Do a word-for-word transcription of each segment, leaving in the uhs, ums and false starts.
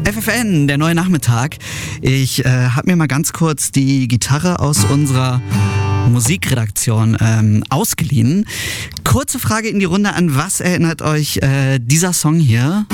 F F N, der neue Nachmittag. Ich äh, habe mir mal ganz kurz die Gitarre aus unserer Musikredaktion ähm, ausgeliehen. Kurze Frage in die Runde: An was erinnert euch äh, dieser Song hier?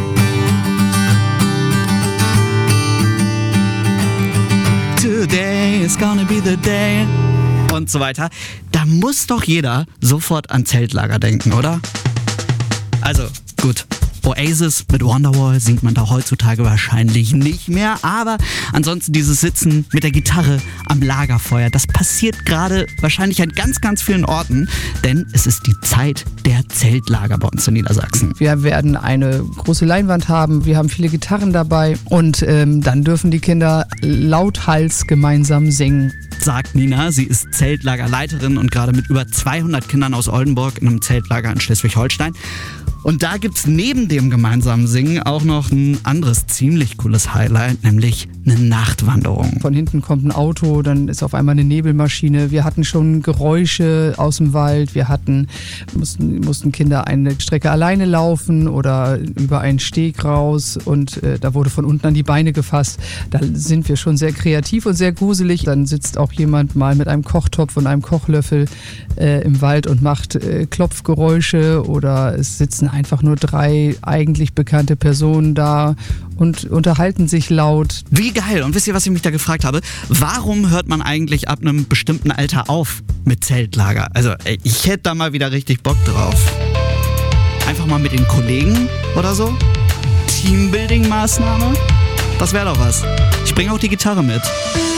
Today is gonna be the day und so weiter. Da muss doch jeder sofort an Zeltlager denken, oder? Also, gut. Oasis mit Wonderwall singt man da heutzutage wahrscheinlich nicht mehr, aber ansonsten dieses Sitzen mit der Gitarre am Lagerfeuer, das passiert gerade wahrscheinlich an ganz, ganz vielen Orten, denn es ist die Zeit der Zeltlager bei uns in Niedersachsen. Wir werden eine große Leinwand haben, wir haben viele Gitarren dabei und ähm, dann dürfen die Kinder lauthals gemeinsam singen. Sagt Nina, sie ist Zeltlagerleiterin und gerade mit über zweihundert Kindern aus Oldenburg in einem Zeltlager in Schleswig-Holstein. Und da gibt's neben dem gemeinsamen Singen auch noch ein anderes ziemlich cooles Highlight, nämlich eine Nachtwanderung. Von hinten kommt ein Auto, dann ist auf einmal eine Nebelmaschine. Wir hatten schon Geräusche aus dem Wald. Wir hatten, mussten, mussten Kinder eine Strecke alleine laufen oder über einen Steg raus und äh, da wurde von unten an die Beine gefasst. Da sind wir schon sehr kreativ und sehr gruselig. Dann sitzt auch jemand mal mit einem Kochtopf und einem Kochlöffel äh, im Wald und macht äh, Klopfgeräusche oder es sitzen einfach nur drei eigentlich bekannte Personen da und unterhalten sich laut. Wie geil! Und wisst ihr, was ich mich da gefragt habe? Warum hört man eigentlich ab einem bestimmten Alter auf mit Zeltlager? Also ey, ich hätte da mal wieder richtig Bock drauf. Einfach mal mit den Kollegen oder so? Teambuilding-Maßnahme? Das wäre doch was. Ich bringe auch die Gitarre mit.